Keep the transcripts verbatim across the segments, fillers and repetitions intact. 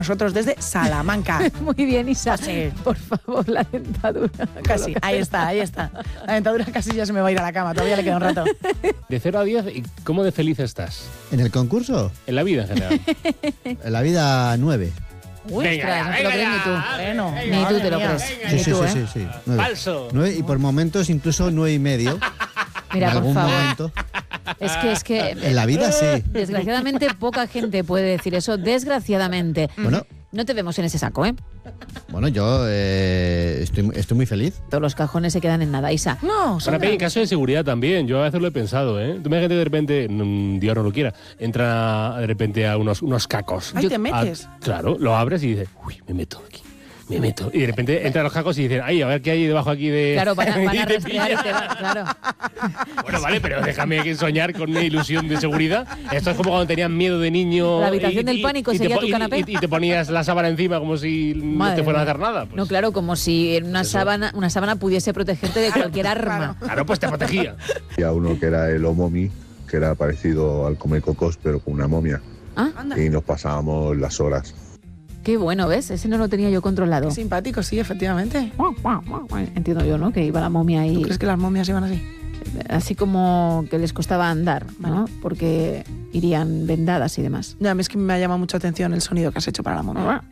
nosotros desde Salamanca. Muy bien, Isa. Sí. Por favor, la dentadura. Casi, ahí está, ahí está. La dentadura casi ya se me va a ir a la cama, todavía le queda un rato. De cero a diez, ¿cómo de feliz estás? ¿En el concurso? En la vida en general. En la vida nueve. Uy, ostras, no te lo crees ni tú. Bueno, Ni tú te lo crees. Sí, Ni sí, tú, sí, ¿eh? sí, sí. Nueve. Falso. Nueve, y por momentos incluso nueve y medio. Mira, en por algún favor. momento. Es que, es que... En la vida sí. Desgraciadamente, poca gente puede decir eso. Desgraciadamente. Bueno, No te vemos en ese saco, ¿eh? bueno yo eh, estoy, estoy muy feliz. Todos los cajones se quedan en nada, Isa. No, Para mí, en caso de seguridad también, yo a veces lo he pensado, ¿eh? Tú me imagínate de repente, mm, Dios no lo quiera, entra de repente a unos, unos cacos. ahí te metes. Ah, claro, lo abres y dices, uy, me meto aquí, me meto. Y de repente entran los cacos y dicen, ay, a ver qué hay debajo aquí de... Claro, van a, van a y te rastrear y pillan. te van, claro. Bueno, vale, pero déjame soñar con una ilusión de seguridad. Esto es como cuando tenías miedo de niño. La habitación y- del y- pánico y te sería po- tu y- canapé. Y, y te ponías la sábana encima como si no Madre te fuera a mía. hacer nada. Pues, No, claro, como si en una Eso. sábana, una sábana pudiese protegerte de cualquier arma. Claro, pues te protegía. Había uno que era el Omomi, que era parecido al Comecocos, pero con una momia. Ah, Anda, Y nos pasábamos las horas. qué bueno, ¿ves? Ese no lo tenía yo controlado. qué simpático, sí, efectivamente. Entiendo yo, ¿no? Que iba la momia ahí. ¿Tú crees que las momias iban así? Así como que les costaba andar, ¿no? Porque irían vendadas y demás. Ya, a mí es que me ha llamado mucha atención el sonido que has hecho para la momia.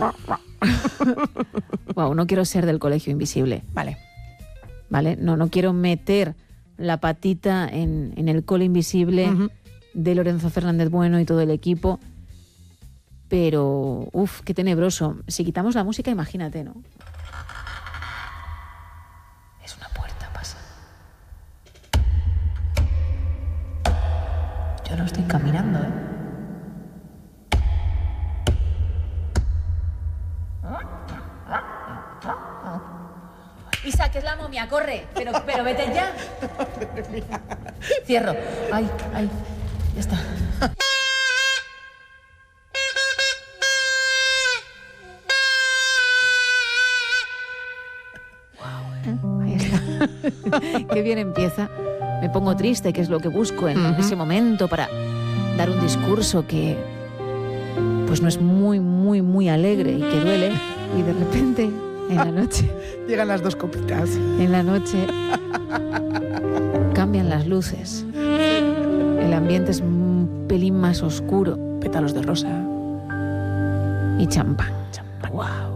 Wow, no quiero ser del colegio invisible, Vale. ¿vale? No, no quiero meter la patita en, en el cole invisible Ujú. de Lorenzo Fernández Bueno y todo el equipo. Pero, uff, qué tenebroso. Si quitamos la música, imagínate, ¿no? Es una puerta, pasa. Yo no estoy caminando, ¿eh? Isa, que es la momia, corre, pero, pero vete ya. Cierro. Ay, ay, ya está. Ahí está. Qué bien empieza. Me pongo triste, que es lo que busco en Ujú. ese momento para dar un discurso que pues no es muy, muy, muy alegre y que duele. Y de repente, en la noche, Llegan las dos copitas. en la noche, cambian las luces. El ambiente es un pelín más oscuro Pétalos de rosa. y champán. Wow.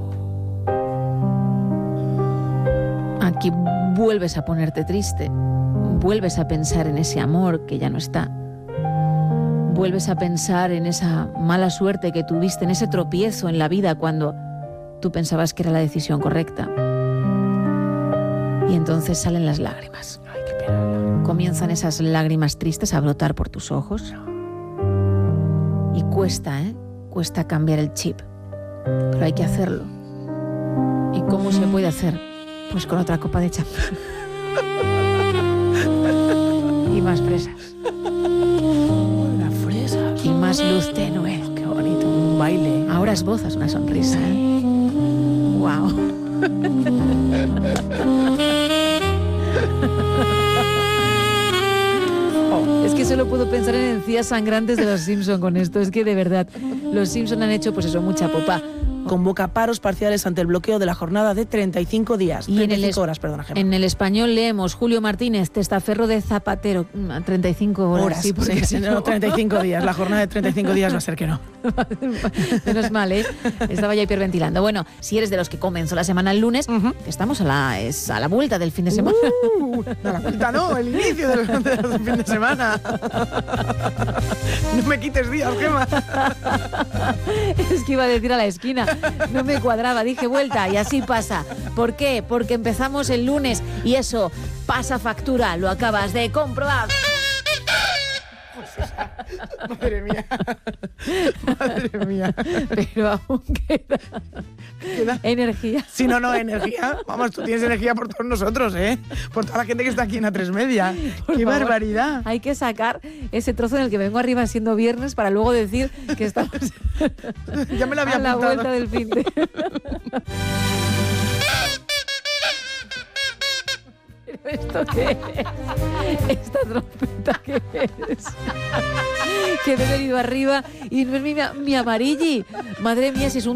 Aquí vuelves a ponerte triste, vuelves a pensar en ese amor que ya no está, vuelves a pensar en esa mala suerte que tuviste, en ese tropiezo en la vida cuando tú pensabas que era la decisión correcta. Y entonces salen las lágrimas. Ay, qué pena. Comienzan esas lágrimas tristes a brotar por tus ojos. Y cuesta, ¿eh? Cuesta cambiar el chip. Pero hay que hacerlo. ¿Y cómo se puede hacer? Pues con otra copa de champán. Y más fresas. Las fresas. Y más luz tenue. Qué bonito, un baile. Ahora esbozas una sonrisa, ¿eh? Wow. Es que solo puedo pensar en encías sangrantes de los Simpson con esto. Es que de verdad, los Simpson han hecho pues eso, mucha popa. Convoca paros parciales ante el bloqueo de la jornada de treinta y cinco días. Y en treinta y el cinco es- horas, perdona, Gemma. En el español leemos Julio Martínez, testaferro de Zapatero. Mm, treinta y cinco horas. Horas, sí, porque sí, si no, no, treinta y cinco días. La jornada de treinta y cinco días va a ser que no. menos mal, ¿eh? Estaba ya hiperventilando. Bueno, si eres de los que comenzó la semana el lunes, Ujú. estamos a la, es a la vuelta del fin de semana. Uh, no, la vuelta no, el inicio del, del fin de semana. No me quites días, Gemma. Es que iba a decir a la esquina, no me cuadraba, dije vuelta y así pasa. ¿Por qué? Porque empezamos el lunes y eso pasa factura, lo acabas de comprobar. Madre mía. Madre mía. Pero aún queda Queda- energía. Si no, no, energía. Vamos, tú tienes energía por todos nosotros, ¿eh? Por toda la gente que está aquí en A tres Media. Por ¡Qué favor. barbaridad! Hay que sacar ese trozo en el que vengo arriba siendo viernes para luego decir que estamos Ya me la había a la apuntado. vuelta del fin de... ¿esto qué es? Esta trompeta que es. Que me he venido arriba y no es mi, mi amarilli. Madre mía, si es un